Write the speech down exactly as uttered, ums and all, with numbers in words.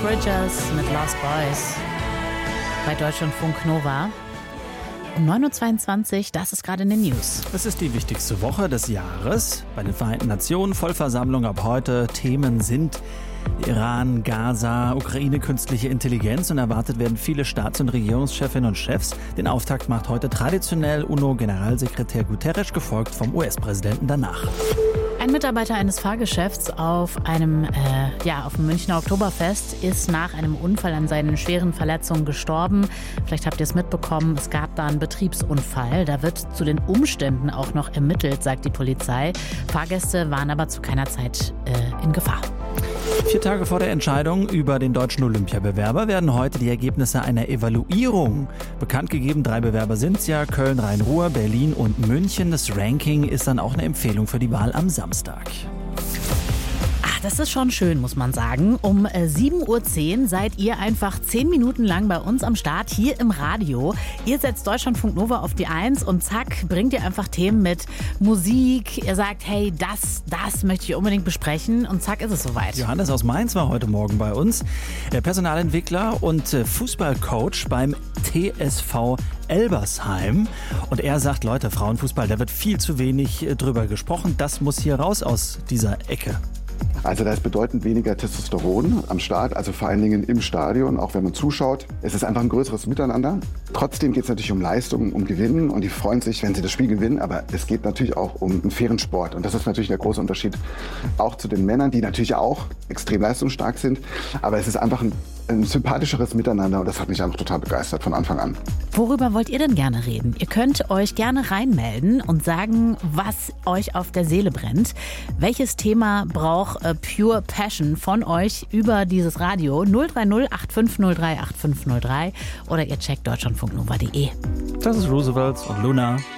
Bridges mit Lost Boys bei Deutschlandfunk Nova. Um neun Uhr zweiundzwanzig, das ist gerade in den News. Es ist die wichtigste Woche des Jahres. Bei den Vereinten Nationen Vollversammlung ab heute. Themen sind Iran, Gaza, Ukraine, künstliche Intelligenz und erwartet werden viele Staats- und Regierungschefinnen und Chefs. Den Auftakt macht heute traditionell U N O-Generalsekretär Guterres, gefolgt vom U S-Präsidenten danach. Ein Mitarbeiter eines Fahrgeschäfts auf einem, äh, ja, auf dem Münchner Oktoberfest ist nach einem Unfall an seinen schweren Verletzungen gestorben. Vielleicht habt ihr es mitbekommen, es gab da einen Betriebsunfall. Da wird zu den Umständen auch noch ermittelt, sagt die Polizei. Fahrgäste waren aber zu keiner Zeit äh, in Gefahr. Vier Tage vor der Entscheidung über den deutschen Olympiabewerber werden heute die Ergebnisse einer Evaluierung bekannt gegeben. Drei Bewerber sind es ja: Köln, Rhein-Ruhr, Berlin und München. Das Ranking ist dann auch eine Empfehlung für die Wahl am Samstag. Das ist schon schön, muss man sagen. Um sieben Uhr zehn seid ihr einfach zehn Minuten lang bei uns am Start hier im Radio. Ihr setzt Deutschlandfunk Nova auf die Eins und zack, bringt ihr einfach Themen mit Musik. Ihr sagt, hey, das, das möchte ich unbedingt besprechen und zack ist es soweit. Johannes aus Mainz war heute Morgen bei uns. Personalentwickler und Fußballcoach beim T S V Elbersheim. Und er sagt, Leute, Frauenfußball, da wird viel zu wenig drüber gesprochen. Das muss hier raus aus dieser Ecke. Also da ist bedeutend weniger Testosteron am Start, also vor allen Dingen im Stadion, auch wenn man zuschaut. Es ist einfach ein größeres Miteinander. Trotzdem geht es natürlich um Leistung, um Gewinnen und die freuen sich, wenn sie das Spiel gewinnen. Aber es geht natürlich auch um einen fairen Sport und das ist natürlich der große Unterschied auch zu den Männern, die natürlich auch extrem leistungsstark sind. Aber es ist einfach ein, ein sympathischeres Miteinander und das hat mich einfach total begeistert von Anfang an. Worüber wollt ihr denn gerne reden? Ihr könnt euch gerne reinmelden und sagen, was euch auf der Seele brennt. Welches Thema braucht äh, Pure Passion von euch über dieses Radio? null drei null acht fünf null drei acht fünf null drei oder ihr checkt deutschlandfunknova punkt de. Das ist Roosevelt und Luna.